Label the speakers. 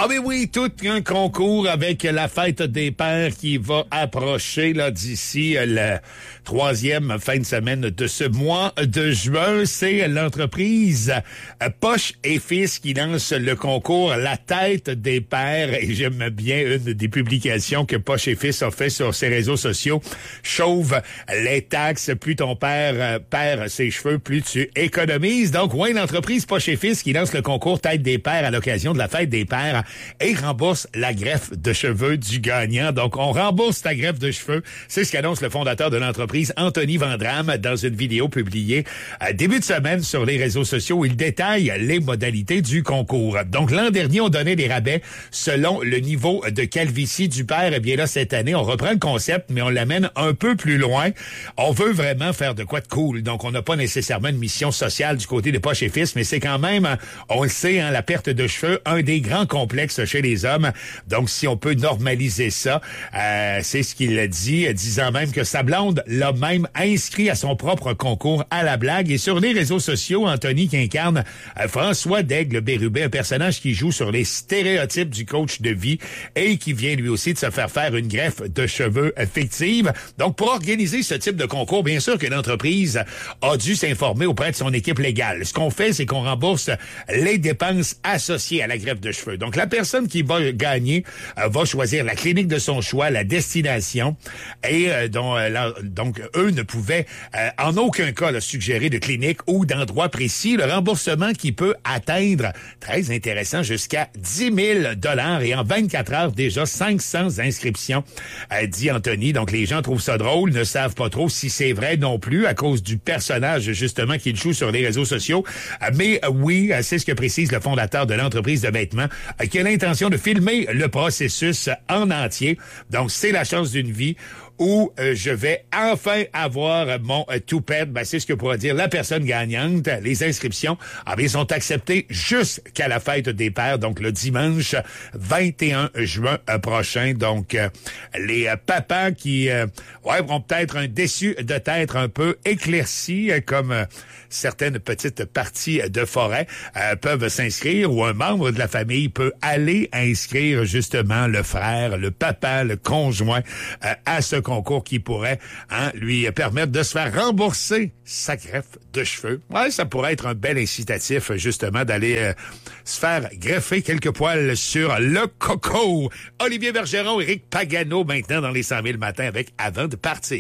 Speaker 1: Ah mais oui, tout un concours avec la fête des pères qui va approcher là d'ici la troisième fin de semaine de ce mois de juin. C'est l'entreprise Poche et Fils qui lance le concours La tête des pères. Et j'aime bien une des publications que Poche et Fils a fait sur ses réseaux sociaux. Chauve les taxes, plus ton père perd ses cheveux, plus tu économises. Donc, ouais, l'entreprise Poche et Fils qui lance le concours Tête des pères à l'occasion de la fête des pères et rembourse la greffe de cheveux du gagnant. Donc, on rembourse ta greffe de cheveux. C'est ce qu'annonce le fondateur de l'entreprise, Anthony Vandram, dans une vidéo publiée début de semaine sur les réseaux sociaux où il détaille les modalités du concours. Donc, l'an dernier, on donnait des rabais selon le niveau de calvitie du père. Eh bien là, cette année, on reprend le concept, mais on l'amène un peu plus loin. On veut vraiment faire de quoi de cool. Donc, on n'a pas nécessairement une mission sociale du côté de Poche et Fils, mais c'est quand même, on le sait, hein, la perte de cheveux, un des grands complexes chez les hommes. Donc, si on peut normaliser ça, c'est ce qu'il a dit, disant même que sa blonde l'a même inscrit à son propre concours à la blague. Et sur les réseaux sociaux, Anthony qui incarne François Daigle-Bérubé, un personnage qui joue sur les stéréotypes du coach de vie et qui vient lui aussi de se faire une greffe de cheveux fictive. Donc, pour organiser ce type de concours, bien sûr que l'entreprise a dû s'informer auprès de son équipe légale. Ce qu'on fait, c'est qu'on rembourse les dépenses associées à la greffe de cheveux. Donc, la personne qui va gagner va choisir la clinique de son choix, la destination, et donc eux ne pouvaient en aucun cas suggérer de clinique ou d'endroit précis. Le remboursement qui peut atteindre, très intéressant, jusqu'à 10 000 $ et en 24 heures déjà 500 inscriptions, dit Anthony. Donc les gens trouvent ça drôle, ne savent pas trop si c'est vrai non plus à cause du personnage justement qu'il joue sur les réseaux sociaux. Mais oui, c'est ce que précise le fondateur de l'entreprise de vêtements qui a l'intention de filmer le processus en entier. Donc c'est la chance d'une vie où je vais enfin avoir mon toupette. Ben, c'est ce que pourra dire la personne gagnante. Les inscriptions sont acceptées jusqu'à la fête des pères, donc le dimanche 21 juin prochain. Donc, les papas qui vont peut-être un déçu de t'être un peu éclaircis, comme certaines petites parties de forêt peuvent s'inscrire, ou un membre de la famille peut aller inscrire justement le frère, le papa, le conjoint à ce concours qui pourrait lui permettre de se faire rembourser sa greffe de cheveux. Ouais, ça pourrait être un bel incitatif justement d'aller se faire greffer quelques poils sur le coco. Olivier Bergeron, Éric Pagano maintenant dans les 100 000 matins avec Avant de partir.